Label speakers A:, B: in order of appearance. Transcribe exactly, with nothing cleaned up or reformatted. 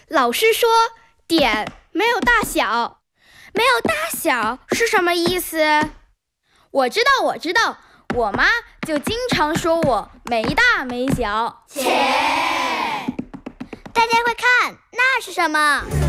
A: 老师说点没有大小。
B: 没有大小是什么意思？
A: 我知道我知道，我妈就经常说我没大没小。
C: 切，大家快看，那是什么？